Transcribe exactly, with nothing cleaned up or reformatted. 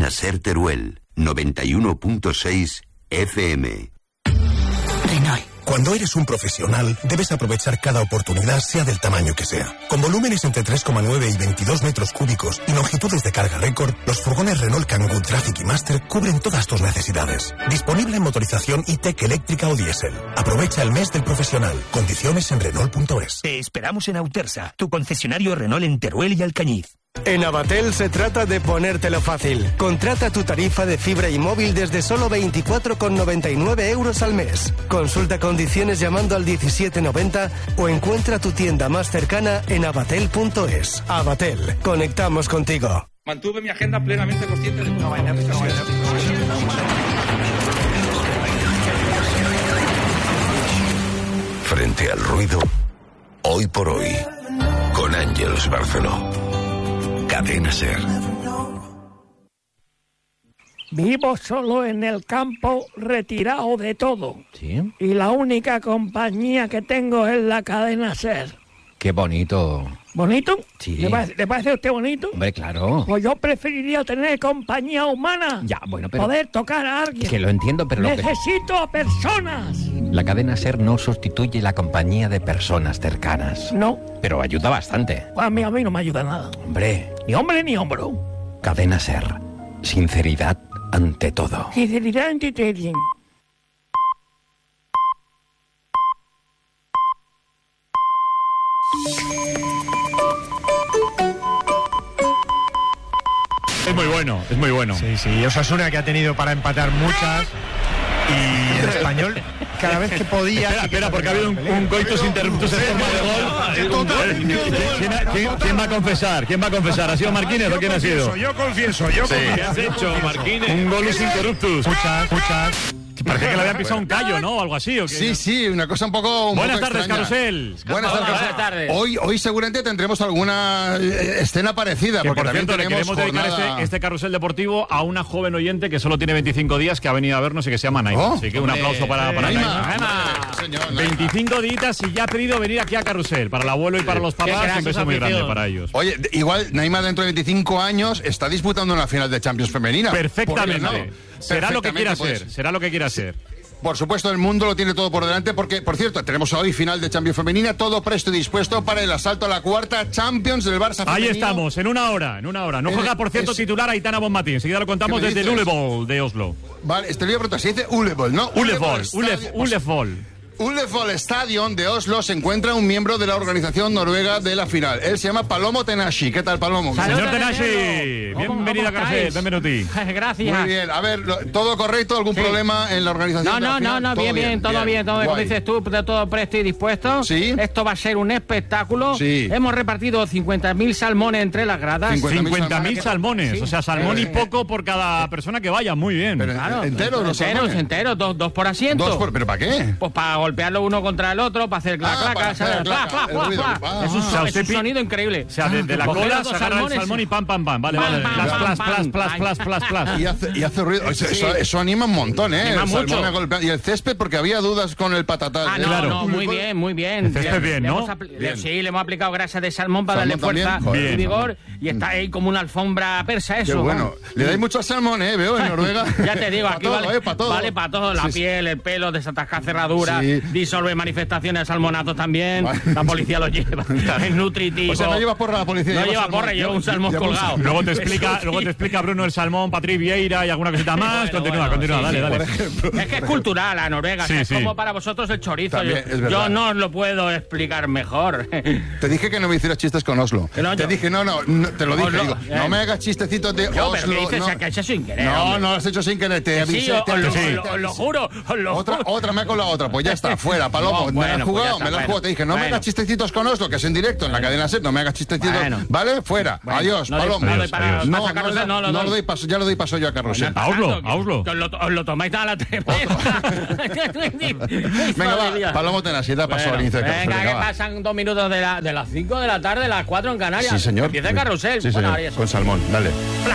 Cadena Ser Teruel, noventa y uno punto seis F M. Renault. Cuando eres un profesional, debes aprovechar cada oportunidad, sea del tamaño que sea. Con volúmenes entre tres coma nueve y veintidós metros cúbicos y longitudes de carga récord, los furgones Renault Kangoo Traffic y Master cubren todas tus necesidades. Disponible en motorización E-Tech eléctrica o diésel. Aprovecha el mes del profesional. Condiciones en Renault punto es. Te esperamos en Autersa, tu concesionario Renault en Teruel y Alcañiz. En Avatel se trata de ponértelo fácil. Contrata tu tarifa de fibra y móvil desde solo veinticuatro con noventa y nueve euros al mes. Consulta condiciones llamando al diecisiete noventa o encuentra tu tienda más cercana en avatel punto es. Avatel, conectamos contigo. Mantuve mi agenda plenamente consciente de... No, vaya, no, vaya. Frente al ruido, hoy por hoy, con Ángeles Barceló. Cadena Ser. Vivo solo en el campo, retirado de todo. ¿Sí? Y la única compañía que tengo es la Cadena Ser. Qué bonito. ¿Bonito? Sí. ¿Le parece, ¿le parece a usted bonito? Hombre, claro. Pues yo preferiría tener compañía humana. Ya, bueno, pero... Poder tocar a alguien. Que lo entiendo, pero... Necesito lo a personas. La Cadena Ser no sustituye la compañía de personas cercanas. No. Pero ayuda bastante. A mí, a mí no me ayuda nada. Hombre. Ni hombre ni hombro. Cadena Ser. Sinceridad ante todo. Sinceridad ante todo. Es muy bueno, es muy bueno. Sí, sí, Osasuna que ha tenido para empatar muchas y el Español cada vez que podía... Espera, espera, porque ha habido un, un coitus interruptus en forma de gol. ¿Quién, quién, ¿Quién va a confesar? ¿Quién va a confesar? ¿Ha sido Marquínez o quién ha sido? Yo confieso, yo sí. confieso. ¿Qué has hecho, Marquínez? Un golus interruptus. Muchas, muchas... Parece que le habían pisado un callo, ¿no? O algo así. ¿O qué? Sí, sí, una cosa un poco. Un Buenas poco tardes, extraña. Carrusel. Buenas tardes. Buenas tardes. Hoy, hoy seguramente tendremos alguna escena parecida. Que, porque por cierto, le queremos dedicar jornada... este, este carrusel deportivo a una joven oyente que solo tiene veinticinco días que ha venido a vernos y que se llama Naima. Oh, Así que un aplauso para, para Naima. Naima. Naima. Señor, Naima. veinticinco días y ya ha pedido venir aquí a Carrusel. Para el abuelo y para los papás, un beso muy grande para ellos. Oye, igual Naima dentro de veinticinco años está disputando una final de Champions femenina. Perfectamente. No? Será lo que quiera pues. ser. Será lo que quiera ser. Por supuesto, el mundo lo tiene todo por delante porque, por cierto, tenemos hoy final de Champions femenina, todo presto y dispuesto para el asalto a la cuarta Champions del Barça femenino. Ahí estamos, en una hora, en una hora. No En juega, el- por cierto, es- titular Aitana Bonmatí. Enseguida lo contamos ¿Qué me desde el dices? Ulevoll de Oslo. Vale, este libro pronto se dice Ulevoll, ¿no? Ulevoll, Ulevoll Ulef, Stadium. Ulevoll. Ulevoll Stadion de Oslo se encuentra un miembro de la organización noruega de la final. Él se llama Palomo Tenashi. ¿Qué tal, Palomo? Señor Tenashi, bienvenido a Carrusel, bienvenuti. Gracias. Muy bien. A ver, lo- ¿todo correcto? ¿Algún Sí. problema en la organización No, de la no, no, final? no, ¿Todo bien, bien, todo bien, todo bien. Como Guay. dices tú, de todo presto y dispuesto. Sí. Esto va a ser un espectáculo. Sí. Hemos repartido cincuenta mil salmones entre las gradas. cincuenta mil salmones, Sí. o sea, salmón y Eh, poco por cada persona que vaya, muy bien. Pero, Claro, ¿enteros los enteros, salmones? enteros, dos, dos por asiento. Dos por- ¿Pero para qué? Pues para golpearlo uno contra el otro, para hacer clac, Ah, clac, para hacer ¿sabes? clac, Pla, pla, el pla, ruido. pla. Ah. Es un, O sea, es usted un pi- sonido increíble. O sea, desde la Coger cola los se dos agarra el salmones. salmón y pam, pam, pam. Vale, Pam, vale. pam, Plas, pam, plas, pam. plas, plas, Ay. plas, plas, plas. Y hace, y hace ruido. Eso, Sí. eso, eso anima un montón, ¿eh? Anima El mucho. salmón a golpear. Y el césped, porque había dudas con el patatal. Ah, ¿eh? no, Claro. no, muy bien, muy bien. El césped Le- bien, le ¿no? hemos apli- Bien. Sí, le hemos aplicado grasa de salmón para Salmón darle fuerza también. y Bien. vigor. Y está ahí como una alfombra persa Qué eso. bueno. Le dais mucho al salmón, ¿eh? Veo en Noruega. Ya te digo, Pa' aquí todo, vale, ¿eh? Pa' todo. vale para todo. La Sí, sí. piel, el pelo, desatascar cerraduras, Sí. disolve manifestaciones de salmonatos también. Vale. La policía lo lleva. Es nutritivo. O sea, no lleva porra la policía. No lleva lleva salmón. porra, lleva un salmón Lleva un colgado. salmón. Luego te Eso explica, sí. luego te explica Bruno el salmón, Patrick Vieira y alguna cosita más. Bueno, continúa, bueno, continúa, sí, dale, sí, dale. Por ejemplo. Es que es cultural la Noruega, Sí, es sí. como para vosotros el chorizo. También, yo, es verdad. yo no os lo puedo explicar mejor. Te dije que no me hicieras chistes con Oslo. Que no, te yo- dije, no, no, no, te lo dije. Oslo, digo, eh. no me hagas chistecitos de Yo, pero Oslo. ¿qué dices? no. O sea, que has hecho sin querer, No, hombre. no lo has hecho sin querer. Te Que avisé. sí, te os, os lo, avisé, os te lo- os lo avisé. juro, os lo Otra, juro. otra, me ha colado otra. Pues ya está, fuera, Palomo. No, me la bueno, has pues jugado, ya está, me la has bueno. jugado. Te dije, no me Bueno. hagas chistecitos con Oslo, que es en directo, en la cadena SER. No me hagas chistecitos. Bueno. ¿Vale? Fuera. Bueno, Adiós, no doy- Palomo. no doy para- Adiós. No, para sacar no, Carrusel, no, no, lo no doy. lo doy paso, ya lo doy paso yo a Carrusel. A Oslo, Que- a Oslo. que os, lo, os lo tomáis a la tremenda. Venga, va, Palomo Tenashi, da paso Bueno, al inicio de Carrusel. venga, venga, que va. pasan dos minutos de, la, de las cinco de la tarde, las cuatro en Canarias. Sí, señor. Empieza el carrusel. Sí, Bueno, señor. ahora ya está. Con salmón, dale.